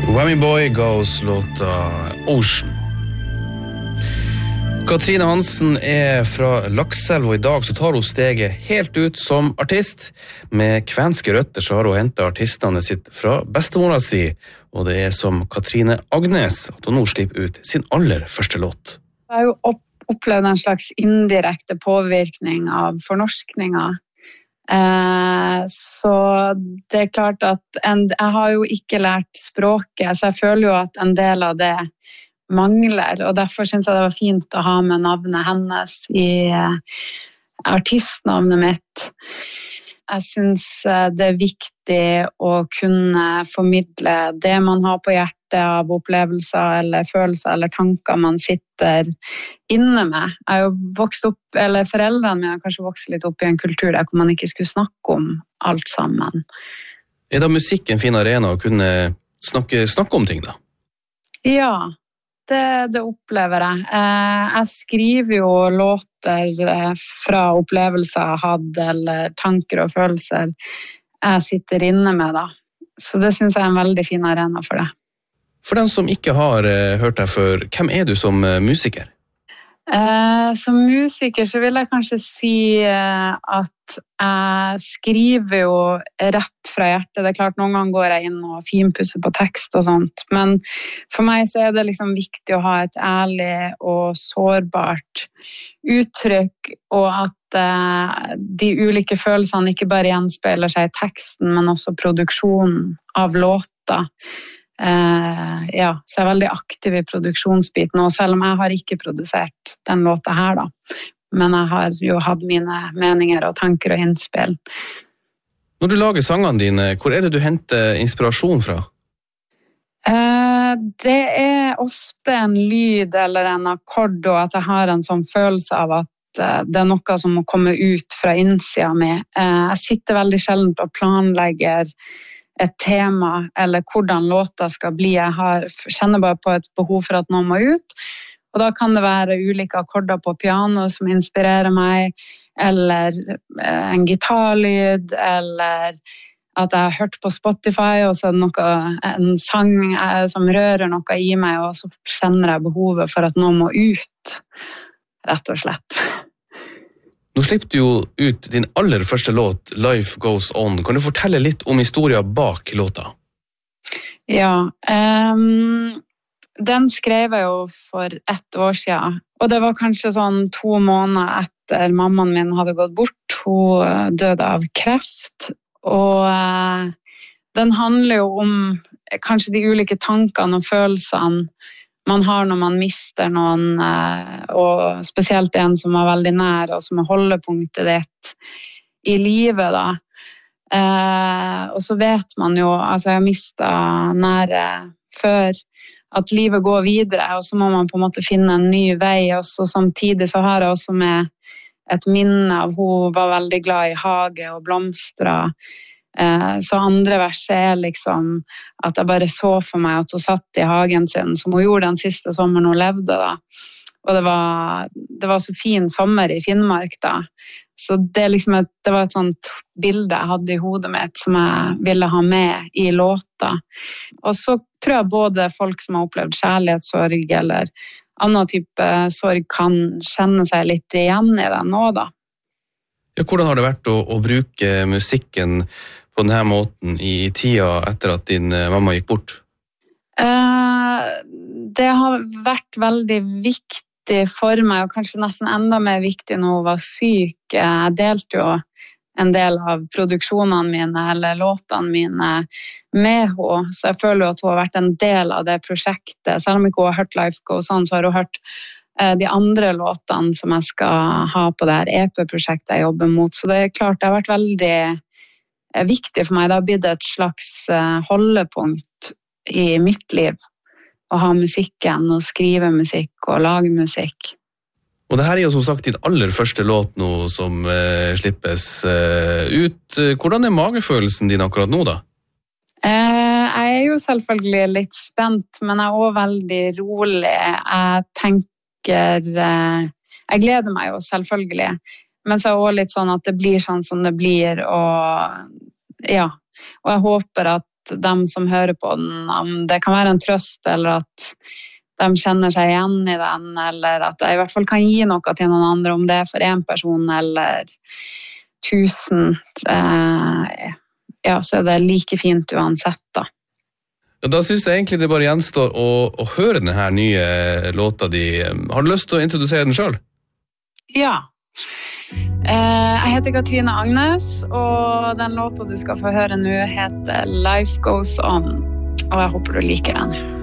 Whammy Boy Goes låta Ocean. Katrine Hansen fra Lakselv, og I dag så tar hun steget helt ut som artist. Med kvenske røtter så har hun hentet artistene sitt fra bestemora si, og det som Katrine Agnes at hun nå slipper ut sin aller første låt. Jeg har jo opplevd en slags indirekte påvirkning av fornorskninga. Så det klart at jeg har jo ikke lært språket, så jeg føler jo at en del av det mangler, og derfor synes jeg det var fint å ha med navnet hennes I artistnavnet mitt. Jeg synes det viktig å kunne formidle det man har på hjertet av opplevelser eller følelser eller tanker man sitter inne med. Jeg har jo vokst opp, eller foreldrene mine har kanskje vokst litt opp I en kultur der hvor man ikke skulle snakke om alt sammen. Da musikk en fin arena å kunne snakke om ting da? Ja, det opplever jeg. Jeg skriver jo låter fra opplevelser jeg hadde, eller tanker og følelser jeg sitter inne med da. Så det synes jeg en veldig fin arena for det. For den som ikke har hørt deg før, hvem du som musiker? Som musiker så vil jeg kanskje si at jeg skriver jo rett fra hjertet. Det klart noen ganger går jeg inn og finpusser på tekst og sånt, men for meg så det liksom viktig å ha et ærlig og sårbart uttrykk, og at de ulike følelsene ikke bare gjenspeiler seg I teksten, men også produksjonen av låta. Ja, så jeg veldig aktiv I produksjonsbiten, og selv om jeg har ikke produsert den låta her da, men jeg har jo hatt mine meninger og tanker og innspill. Når du lager sangene dine, hvor det du henter inspirasjon fra? Det ofte en lyd eller en akkord, og at jeg har en sånn følelse av at det noe som må komme ut fra innsiden min. Jeg sitter veldig sjelden og planlegger et tema, eller hvordan låta skal bli. Jeg kjenner bare på et behov for at noe må ut, og da kan det være ulike akkorder på piano som inspirerer meg, eller en gitarlyd, eller at jeg har hørt på Spotify, og så en sang som rører noe I meg, og så kjenner jeg behovet for at noe må ut, rett og slett. Nå slipper du jo ut din aller første låt, Life Goes On. Kan du fortelle litt om historien bak låta? Ja, den skrev jeg jo for 1 år siden, og det var kanskje sånn 2 måneder etter mammaen min hadde gått bort. Hun døde av kreft, og den handler jo om kanskje de ulike tankene og følelsene man har når man mister noen, og spesielt en som var veldig nær, og som holdepunktet ditt I livet da. Og så vet man jo, altså jeg har mistet nære før, at livet går videre, og så må man på en måte finne en ny vei, og så samtidig så har jeg også med et minne av hun var veldig glad I hage og blomstre. Så andre verset liksom at jeg bare så for meg at hun satt I hagen sin, som hun gjorde den siste sommeren hun levde da. Og det var så fin sommer I Finnmark da. Så det, liksom det var et sånt bilde jeg hadde I hodet mitt som jeg ville ha med I låta. Og så tror jeg både folk som har opplevd kjærlighetssorg eller annen type sorg kan kjenne seg litt igjen I den nå da. Ja, hvordan har det vært å bruke musikken på denne måten I tida etter at din mamma gikk bort? Det har vært veldig viktig for meg, og kanskje nesten enda mer viktig når hun var syk. Jeg delte jo en del av produksjonene mine, eller låtene mine med henne, så jeg føler jo at hun har vært en del av det prosjektet. Selv om ikke hun har hørt Life Goes On, så har hun hørt de andre låtene som jeg skal ha på det her EP-prosjektet jeg jobber mot. Så det klart, det har vært veldig viktig for meg. Det har blitt et slags holdepunkt I mitt liv å ha musikken og skrive musikk og lage musikk. Og det her jo som sagt din aller første låt nå som slippes ut. Hvordan magefølelsen din akkurat nå da? Jeg jo selvfølgelig litt spent, men jeg også veldig rolig. Jeg tenker, jeg gleder meg jo selvfølgelig, men så også litt sånn at det blir sånn som det blir, og ja, og jeg håper at de som hører på den, om det kan være en trøst, eller at de kjenner seg igjen i den, eller at jeg i hvert fall kan gi noe til noen andre, om det er for en person eller 1000, ja, så er det like fint uansett da. Ja, da synes jeg egentlig det bare gjenstår å høre denne nye låta di. Har du lyst til å introdusere den selv? Ja. Jeg heter Katrine Agnes, og den låta du skal få høre nå heter Life Goes On, og jeg håper du liker den.